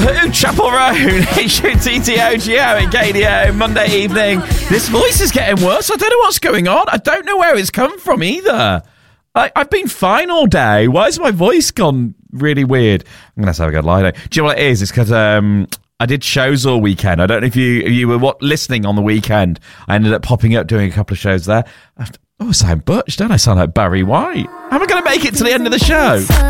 Who? Chapel Road, HUTTOGO in KDO, Monday evening. This voice is getting worse. I don't know what's going on. I don't know where it's come from either. I've been fine all day. Why has my voice gone really weird? I'm going to have a good lie. Do you know what it is? It's because I did shows all weekend. I don't know if you were listening on the weekend. I ended up popping up doing a couple of shows there. I sound butch, don't I? Sound like Barry White. How am I going to make it to the end of the show?